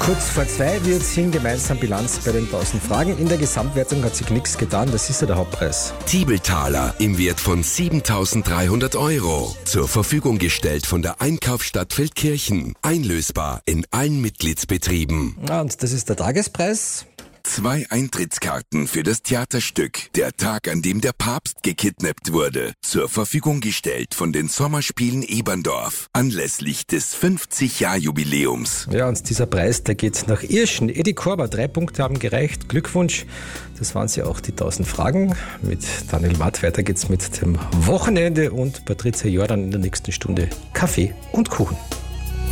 Kurz vor 2, wir ziehen gemeinsam Bilanz bei den 1000 Fragen. In der Gesamtwertung hat sich nichts getan, das ist ja der Hauptpreis. Tiebeltaler im Wert von 7.300 €. Zur Verfügung gestellt von der Einkaufsstadt Feldkirchen. Einlösbar in allen Mitgliedsbetrieben. Ja, und das ist der Tagespreis. 2 Eintrittskarten für das Theaterstück Der Tag, an dem der Papst gekidnappt wurde. Zur Verfügung gestellt von den Sommerspielen Eberndorf. Anlässlich des 50-Jahr-Jubiläums. Ja, und dieser Preis, der geht nach Irschen. Edi Korber, 3 Punkte haben gereicht. Glückwunsch. Das waren sie auch, die 1000 Fragen. Mit Daniel Matt weiter geht's mit dem Wochenende und Patricia Jordan in der nächsten Stunde Kaffee und Kuchen.